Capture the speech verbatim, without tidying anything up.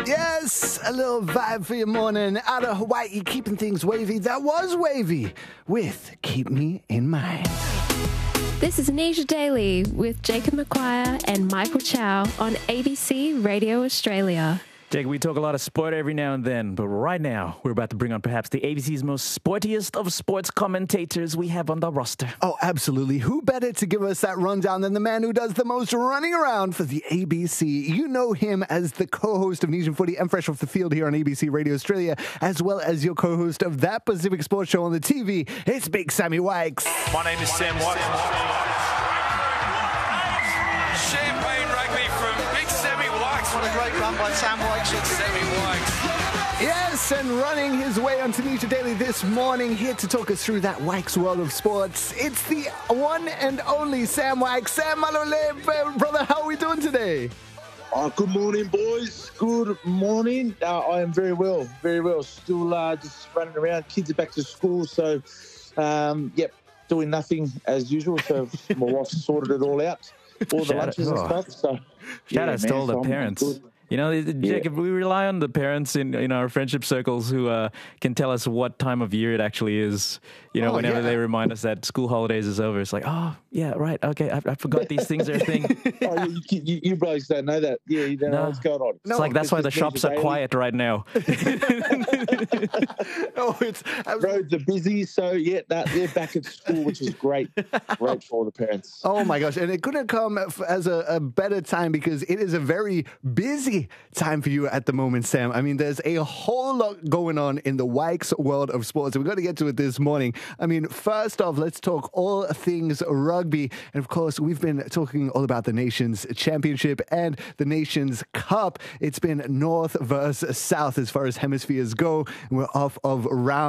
Yes, a little vibe for your morning. Out of Hawaii, keeping things wavy. That was wavy with Keep Me in Mind. This is Nisha Daily with Jacob McQuire and Michael Chow on A B C Radio Australia. Jake, we talk a lot of sport every now and then, but right now we're about to bring on perhaps the A B C's most sportiest of sports commentators we have on the roster. Oh, absolutely. Who better to give us that rundown than the man who does the most running around for the A B C? You know him as the co-host of Nation Footy and Fresh Off the Field here on A B C Radio Australia, as well as your co-host of that Pacific Sports Show on the T V. It's Big Sammy Wykes. My name is Sam Wykes. Champagne rugby from Big Sammy Wykes. What a great run by Sam Wykes. Sammy Wykes. Yes, and running his way on Tanisha Daily this morning, here to talk us through that Wykes world of sports. It's the one and only Sam Wykes. Sam Malole, brother, how are we doing today? Oh, good morning, boys. Good morning. Uh, I am very well, very well. Still uh, just running around. Kids are back to school, so, um, yep, doing nothing as usual. So my wife sorted it all out, all the Shout lunches out. and stuff. So, Shout yeah, out to man, all the so I'm parents. good. You know, Jacob, we rely on the parents in, in our friendship circles who uh, can tell us what time of year it actually is. You know, Oh, whenever yeah. they remind us that school holidays is over, it's like, oh, yeah, right, okay, I, I forgot these things are a thing. Oh, you, you, you blokes don't know that. Yeah, you don't No. know what's going on. It's like, that's why the shops are quiet right now. Oh, it's Roads are busy, so yeah, that, they're back at school, which is great. Great for all the parents. Oh my gosh, and it couldn't come f- as a, a better time because it is a very busy time for you at the moment, Sam. I mean, there's a whole lot going on in the Wykes world of sports, and we've got to get to it this morning. I mean, first off, let's talk all things rugby. And of course, we've been talking all about the Nations Championship and the Nations Cup. It's been North versus South as far as hemispheres go. And we're off of round